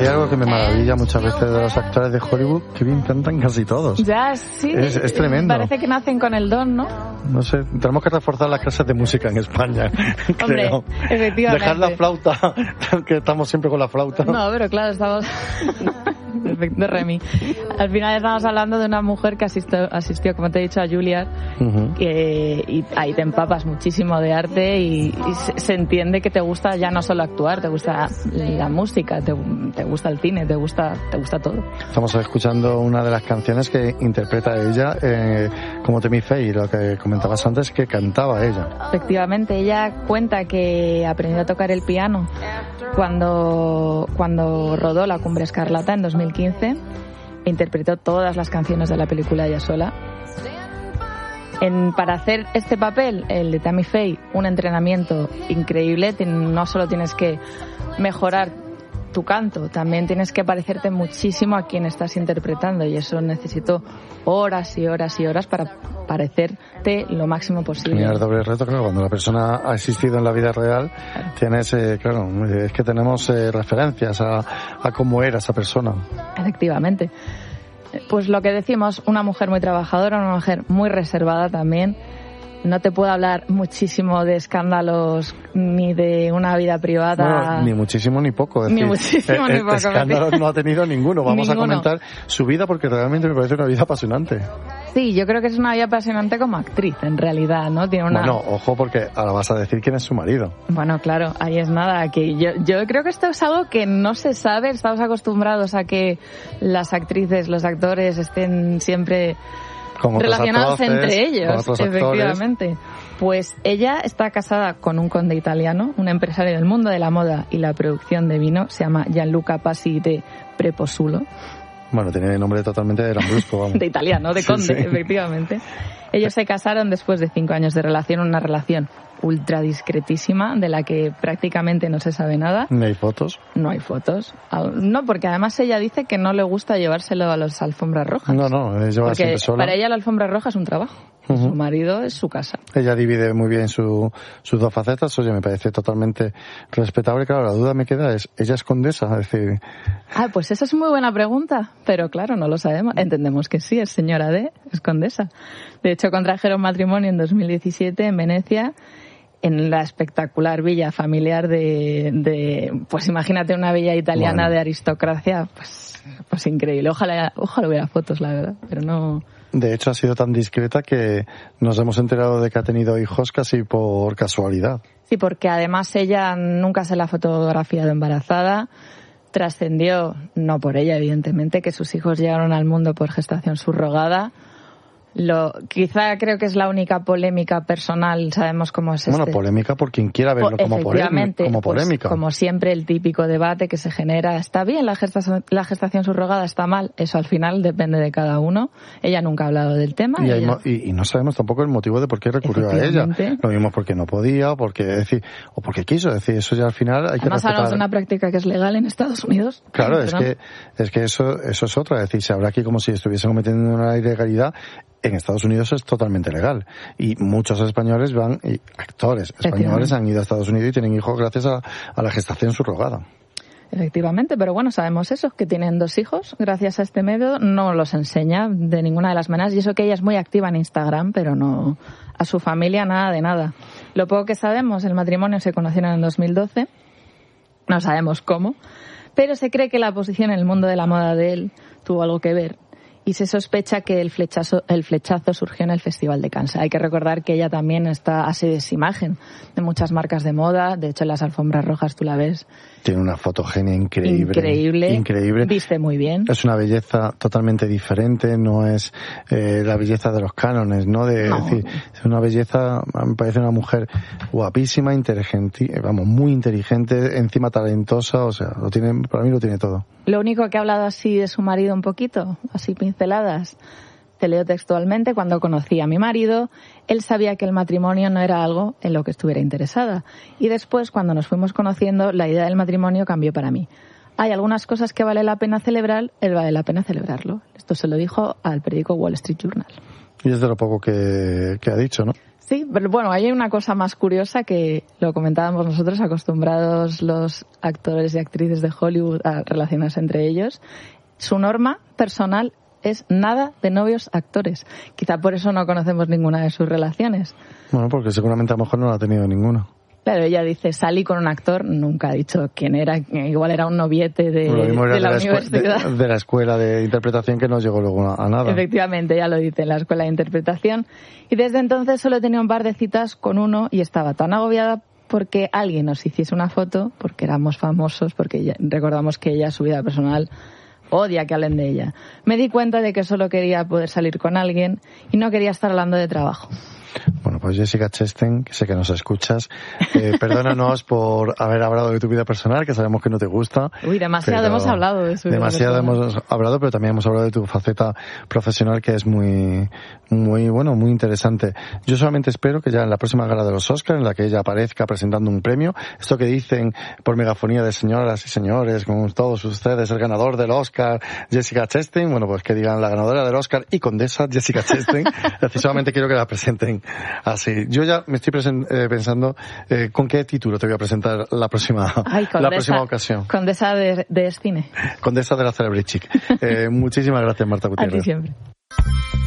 hay algo que me maravilla muchas veces de los actores de Hollywood, que bien cantan casi todos. Ya, sí. Es tremendo. Parece que nacen con el don, ¿no? No sé, tenemos que reforzar las clases de música en España. Hombre, creo. efectivamente. Dejar la flauta, que estamos siempre con la flauta. No, pero claro, estamos... Perfecto, Remy. Al final estamos hablando de una mujer que asistió, como te he dicho, a Juilliard, y ahí te empapas muchísimo de arte y se entiende que te gusta ya no solo actuar, te gusta la música, te gusta el cine, te gusta todo. Estamos escuchando una de las canciones que interpreta ella, como Tammy Faye, lo que comentabas antes, que cantaba ella. Efectivamente, ella cuenta que aprendió a tocar el piano cuando rodó La Cumbre Escarlata en 2015, e interpretó todas las canciones de la película ella sola. Para hacer este papel, el de Tammy Faye, un entrenamiento increíble. No solo tienes que mejorar tu canto, también tienes que parecerte muchísimo a quien estás interpretando, y eso necesito horas y horas y horas para parecerte lo máximo posible. Mira, el doble reto, claro, cuando la persona ha existido en la vida real, tienes, claro, es que tenemos referencias a cómo era esa persona. Efectivamente. Pues lo que decimos, una mujer muy trabajadora, una mujer muy reservada también. No te puedo hablar muchísimo de escándalos ni de una vida privada. Bueno, ni muchísimo ni poco. Ni muchísimo ni poco. Escándalos no ha tenido ninguno. Vamos a comentar su vida porque realmente me parece una vida apasionante. Sí, yo creo que es una vida apasionante como actriz, en realidad, ¿no? Tiene una... Bueno, ojo, porque ahora vas a decir quién es su marido. Bueno, claro, ahí es nada. Que yo creo que esto es algo que no se sabe. Estamos acostumbrados a que las actrices, los actores estén siempre... relacionados entre ellos, efectivamente. Pues ella está casada con un conde italiano, un empresario del mundo de la moda y la producción de vino, se llama Gianluca Pasi de Preposulo. Bueno, tiene nombre totalmente de lambrusco, vamos. De italiano, de conde, sí. Efectivamente. Ellos se casaron después de 5 años de relación, una relación ultra discretísima, de la que prácticamente no se sabe nada. ¿No hay fotos? No hay fotos. No, porque además ella dice que no le gusta llevárselo a las alfombras rojas. No, lleva siempre sola. Para ella la alfombra roja es un trabajo. Su marido es su casa. Ella divide muy bien sus dos facetas. Oye, me parece totalmente respetable. Claro, la duda me queda es, ¿ella es condesa? Es decir... pues esa es muy buena pregunta. Pero claro, no lo sabemos. Entendemos que sí, es señora D, es condesa. De hecho, contrajeron matrimonio en 2017 en Venecia, en la espectacular villa familiar pues imagínate una villa italiana de aristocracia, pues increíble. Ojalá hubiera fotos, la verdad, pero no... De hecho, ha sido tan discreta que nos hemos enterado de que ha tenido hijos casi por casualidad. Sí, porque además ella nunca se la ha fotografiado embarazada. Trascendió, no por ella, evidentemente, que sus hijos llegaron al mundo por gestación subrogada. Quizá creo que es la única polémica personal, sabemos cómo es Bueno, polémica por quien quiera verlo como polémica. Pues, como siempre, el típico debate que se genera, ¿está bien la gestación subrogada? ¿Está mal? Eso al final depende de cada uno. Ella nunca ha hablado del tema. Y no sabemos tampoco el motivo de por qué recurrió a ella. Lo mismo porque no podía, o porque quiso. Decir, eso ya al final hay que respetar. Hablamos de una práctica que es legal en Estados Unidos. Claro, es que eso es otra. Es decir, se habla aquí como si estuviesen cometiendo una ilegalidad. En Estados Unidos es totalmente legal. Y muchos españoles actores españoles han ido a Estados Unidos y tienen hijos gracias a la gestación subrogada. Efectivamente, pero bueno, sabemos eso, que tienen 2 hijos gracias a este método. No los enseña de ninguna de las maneras, y eso que ella es muy activa en Instagram, pero no a su familia nada de nada. Lo poco que sabemos, el matrimonio se conocieron en 2012, no sabemos cómo, pero se cree que la posición en el mundo de la moda de él tuvo algo que ver. Y se sospecha que el flechazo surgió en el Festival de Cannes. Hay que recordar que ella también es imagen de muchas marcas de moda. De hecho, en las alfombras rojas tú la ves. Tiene una fotogenia increíble. Viste muy bien. Es una belleza totalmente diferente. No es la belleza de los cánones, ¿no? Decir, es una belleza, me parece una mujer guapísima, inteligente, muy inteligente, encima talentosa. O sea, para mí lo tiene todo. Lo único que ha hablado así de su marido un poquito, así pinceladas, te leo textualmente: cuando conocí a mi marido, él sabía que el matrimonio no era algo en lo que estuviera interesada. Y después, cuando nos fuimos conociendo, la idea del matrimonio cambió para mí. Hay algunas cosas que vale la pena celebrar, él vale la pena celebrarlo. Esto se lo dijo al periódico Wall Street Journal. Y es de lo poco que ha dicho, ¿no? Sí, pero bueno, hay una cosa más curiosa que lo comentábamos nosotros, acostumbrados los actores y actrices de Hollywood a relacionarse entre ellos. Su norma personal es nada de novios actores. Quizá por eso no conocemos ninguna de sus relaciones. Bueno, porque seguramente a lo mejor no la ha tenido ninguno. Claro, ella dice, salí con un actor, nunca ha dicho quién era, igual era un noviete de la universidad. De la escuela de interpretación que no llegó luego a nada. Efectivamente, ella lo dice, en la escuela de interpretación. Y desde entonces solo tenía un par de citas con uno y estaba tan agobiada porque alguien nos hiciese una foto, porque éramos famosos, porque recordamos que ella, su vida personal, odia que hablen de ella. Me di cuenta de que solo quería poder salir con alguien y no quería estar hablando de trabajo. Bueno, pues Jessica Chastain, que sé que nos escuchas, perdónanos por haber hablado de tu vida personal, que sabemos que no te gusta. Uy, demasiado hemos hablado de su vida demasiado personal. Hemos hablado, pero también hemos hablado de tu faceta profesional, que es muy interesante. Yo solamente espero que ya en la próxima gala de los Oscars, en la que ella aparezca presentando un premio, esto que dicen por megafonía de señoras y señores, con todos ustedes, el ganador del Oscar, Jessica Chastain, bueno, pues que digan la ganadora del Oscar y condesa Jessica Chastain. Solamente quiero que la presenten así. Yo ya me estoy pensando con qué título te voy a presentar la próxima ocasión. Condesa de cine. Condesa de la Celebrity Chic. Muchísimas gracias, Marta Gutiérrez. A ti siempre.